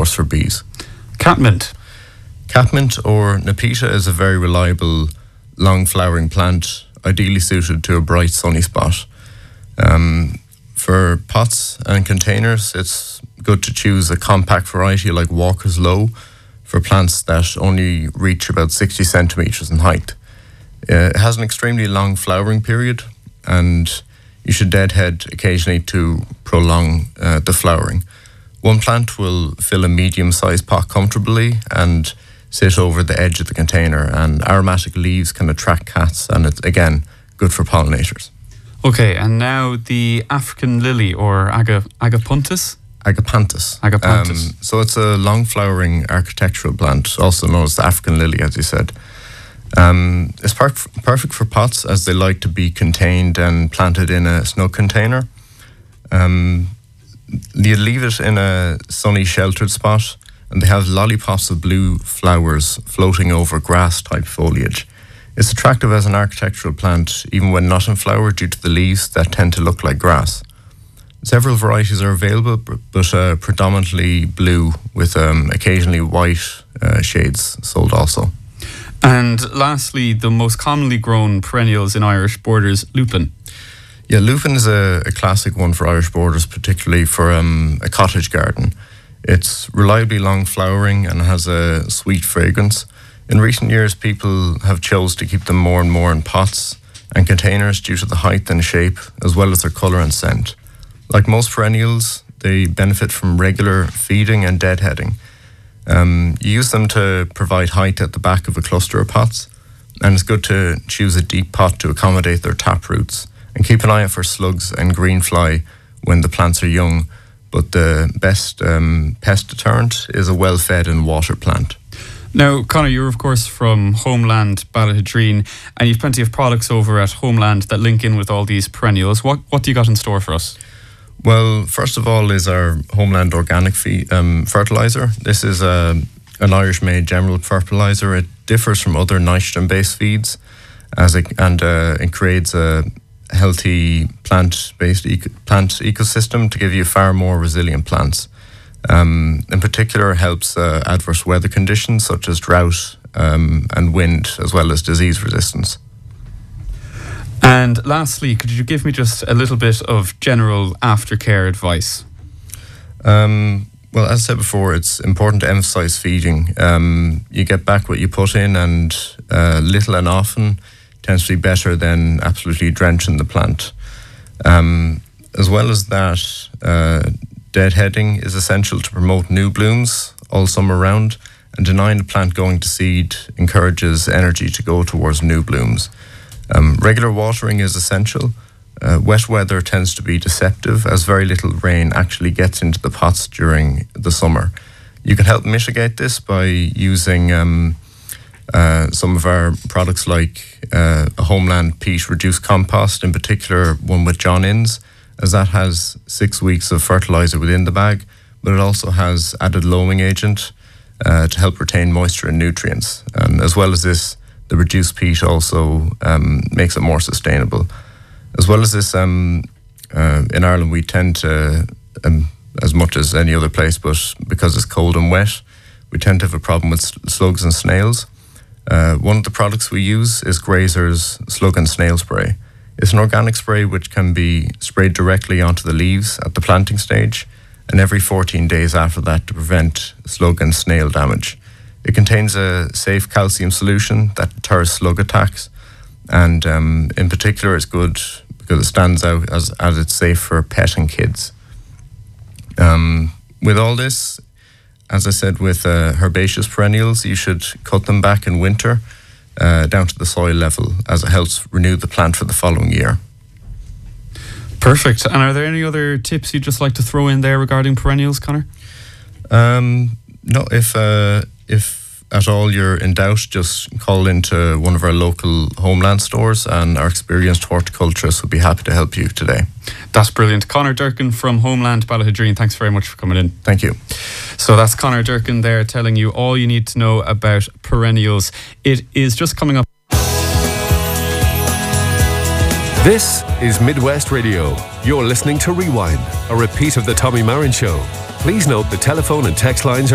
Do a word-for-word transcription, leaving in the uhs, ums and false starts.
course, for bees. Catmint. Catmint or Nepeta is a very reliable, long-flowering plant, ideally suited to a bright, sunny spot. Um, for pots and containers, it's good to choose a compact variety like Walker's Low for plants that only reach about sixty centimetres in height. Uh, it has an extremely long flowering period, and you should deadhead occasionally to prolong uh, the flowering. One plant will fill a medium-sized pot comfortably and sit over the edge of the container, and aromatic leaves can attract cats, and it's, again, good for pollinators. Okay, and now the African lily, or aga, agapanthus? Agapanthus. Agapanthus. Um, so it's a long-flowering architectural plant, also known as the African lily, as you said. Um, it's per- perfect for pots, as they like to be contained and planted in a snug container. Um, you leave it in a sunny, sheltered spot, and they have lollipops of blue flowers floating over grass-type foliage. It's attractive as an architectural plant, even when not in flower, due to the leaves that tend to look like grass. Several varieties are available, but uh, predominantly blue, with um, occasionally white uh, shades sold also. And lastly, the most commonly grown perennials in Irish borders, lupin. Yeah, lupin is a, a classic one for Irish borders, particularly for um, a cottage garden. It's reliably long flowering and has a sweet fragrance. In recent years, people have chose to keep them more and more in pots and containers due to the height and shape, as well as their colour and scent. Like most perennials, they benefit from regular feeding and deadheading. Um, you use them to provide height at the back of a cluster of pots, and it's good to choose a deep pot to accommodate their tap roots, and keep an eye out for slugs and greenfly when the plants are young. But the best um, pest deterrent is a well-fed and watered plant. Now, Conor, you're of course from Homeland Ballahidreen, and you've plenty of products over at Homeland that link in with all these perennials. What what do you got in store for us? Well, first of all is our Homeland Organic fe- um, Fertiliser. This is a, an Irish-made general fertiliser. It differs from other nitrogen-based feeds, as it, and uh, it creates a healthy plant-based eco- plant ecosystem to give you far more resilient plants. Um, in particular, it helps uh, adverse weather conditions such as drought um, and wind, as well as disease resistance. And lastly, could you give me just a little bit of general aftercare advice? Um, well, as I said before, it's important to emphasise feeding. Um, you get back what you put in, and uh, little and often tends to be better than absolutely drenching the plant. Um, as well as that, uh, deadheading is essential to promote new blooms all summer round, and denying the plant going to seed encourages energy to go towards new blooms. Um, regular watering is essential. Uh, wet weather tends to be deceptive, as very little rain actually gets into the pots during the summer. You can help mitigate this by using um, uh, some of our products like uh, a Homeland Peat Reduced Compost, in particular one with John Innes, as that has six weeks of fertiliser within the bag, but it also has added loaming agent uh, to help retain moisture and nutrients. And as well as this, the reduced peat also um, makes it more sustainable. As well as this, um, uh, in Ireland we tend to, um, as much as any other place, but because it's cold and wet, we tend to have a problem with slugs and snails. Uh, one of the products we use is Grazer's Slug and Snail Spray. It's an organic spray which can be sprayed directly onto the leaves at the planting stage, and every fourteen days after that to prevent slug and snail damage. It contains a safe calcium solution that deters slug attacks, and um, in particular it's good because it stands out as, as it's safe for pet and kids. Um, with all this, as I said, with uh, herbaceous perennials, you should cut them back in winter uh, down to the soil level, as it helps renew the plant for the following year. Perfect. And are there any other tips you'd just like to throw in there regarding perennials, Conor? Um, no, if uh, if at all you're in doubt, just call into one of our local Homeland stores, and our experienced horticulturists will be happy to help you today. That's brilliant. Conor Durkin from Homeland Ballahidreen, thanks very much for coming in. Thank you. So that's Conor Durkin there telling you all you need to know about perennials. It is just coming up. This is Midwest Radio. You're listening to Rewind, a repeat of the Tommy Marin Show. Please note the telephone and text lines are